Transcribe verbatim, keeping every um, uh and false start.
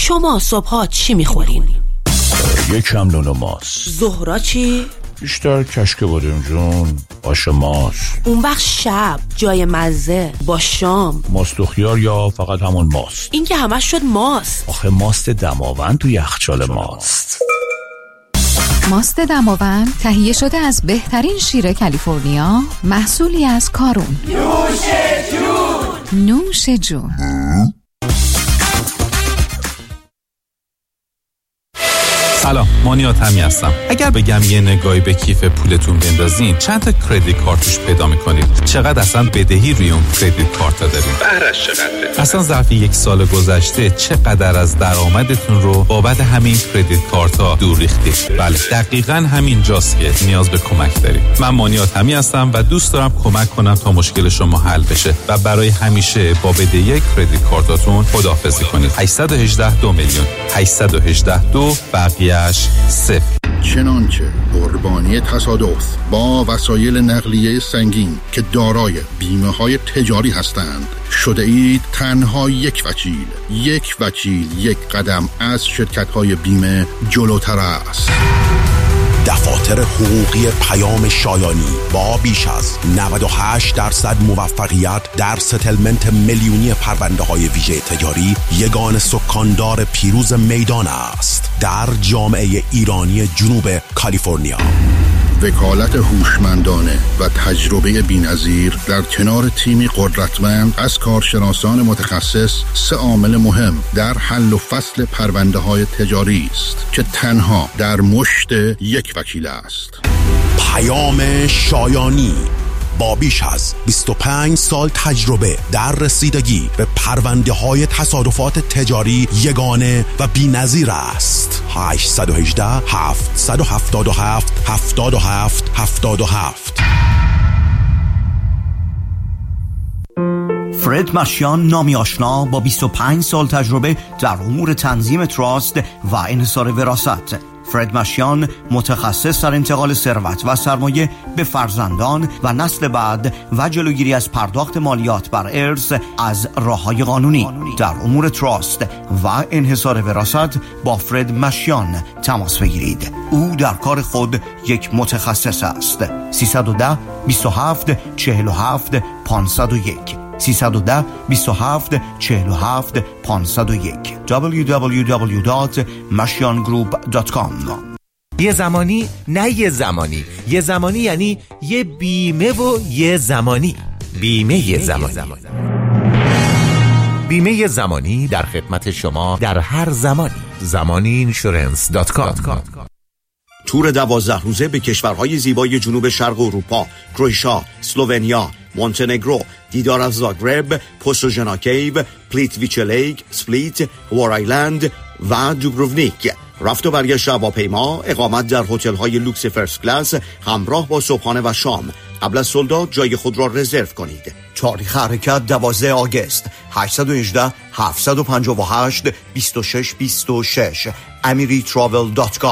شما صبحا چی میخورین؟ یکم نون و ماست. ظهرا چی؟ بیشتر کشک بادم جون، آش ماست. اون وقت شب جای مزه با شام ماست و خیار یا فقط همون ماست؟ این که همش شد ماست. آخه ماست دماوند تو یخچال ماست. ماست دماوند تهیه شده از بهترین شیر کالیفرنیا، محصولی از کارون. نوش جون. نوش جون. سلام، مانیات همی هستم. اگر بگم یه نگاهی به کیف پولتون بندازین چند تا کردیت کارتوش پیدا میکنید؟ چقدر اصلا بدهی روی اون کردیت کارت دارین؟ بهرش چقدره؟ اصلا ظرف یک سال گذشته چقدر از درآمدتون رو بابت همین کردیت کارت ها دور ریختید؟ بله، دقیقاً همین جاست که نیاز به کمک دارید. من مانیات همی هستم و دوست دارم کمک کنم تا مشکل شما حل بشه و برای همیشه با بدهی کردیت کارتاتون خداحافظی کنید. هشت یک هشت دو میلیون هشت یک هشت دو بقیه صفر. چنانچه قربانی تصادف با وسایل نقلیه سنگین که دارای بیمه های تجاری هستند شده اید تنها یک وکیل یک وکیل یک قدم از شرکت های بیمه جلوتر است. دفاتر حقوقی پیام شایانی با بیش از نود و هشت درصد موفقیت در ستلمنت میلیونی پرونده های ویژه تجاری یگان سکاندار پیروز میدان است در جامعه ایرانی جنوب کالیفرنیا. وکالت هوشمندانه و تجربه بی‌نظیر در کنار تیمی قدرتمند از کارشناسان متخصص سه عامل مهم در حل و فصل پرونده های تجاری است که تنها در مشت یک وکیل است. پیام شایانی با بیش از بیست و پنج سال تجربه در رسیدگی به پرونده های تصادفات تجاری یگانه و بی‌نظیر است. هشت یک هشت هفت هفت هفت هفت هفت هفت هفت. فرد مشیان، نامی آشنا با بیست و پنج سال تجربه در امور تنظیم تراست و انحصار وراثت. فرد مشیان متخصص در انتقال ثروت و سرمایه به فرزندان و نسل بعد و جلوگیری از پرداخت مالیات بر ارث از راه‌های قانونی. در امور تراست و انحصار وراثت با فرد مشیان تماس بگیرید. او در کار خود یک متخصص است. سیصد و ده بیست و هفت چهل و هفت پانصد و یک سیصد و ده بیست و هفت چهل و هفت پانصد و یک دبلیو دبلیو دبلیو دات مشیان گروپ دات کام. یه زمانی نه یه زمانی یه زمانی یعنی یه بیمه و یه زمانی. بیمه یه زمانی. بیمه یه زمانی در خدمت شما در هر زمانی. زمانی اینشورنس دات کام. تور دوازده روزه به کشورهای زیبای جنوب شرق اروپا، کرواتیا، اسلوونیا، مونتنگرو، دیدار از زاگرب، پوستوژنا کیو، پلیتویچه لیک، سپلیت، وار آیلند و دوبروونیک. رفت و برگشت هواپیما، اقامت در هتل‌های لوکس فرست کلاس همراه با صبحانه و شام. قبل از سولداد جای خود را رزرو کنید. تاریخ حرکت دوازده آگوست. هشت یک هشت هفت پنج هشت دو شش دو شش امیری تراول دات کام.